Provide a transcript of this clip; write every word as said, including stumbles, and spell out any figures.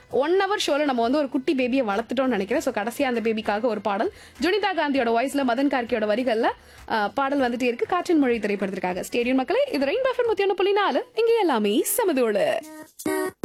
One hour ஷோல நம்ம வந்து ஒரு குட்டி பேபியை வளர்த்துட்டோம்னு நினைக்கிறேன். ஸோ கடைசியா அந்த பேபிக்காக ஒரு பாடல் ஜுனிதா காந்தியோட வாய்ஸ்ல மதன் கார்கியோட வரிகள்ல அஹ், பாடல் வந்துட்டே இருக்கு. காற்றின் மொழி திரைப்படத்திற்காக. ஸ்டேடியம் மக்களே, இது ரெயின் பஃபர் முத்தி ஒன்று புள்ளி நாலு. இங்கே எல்லாமே சமதோடு.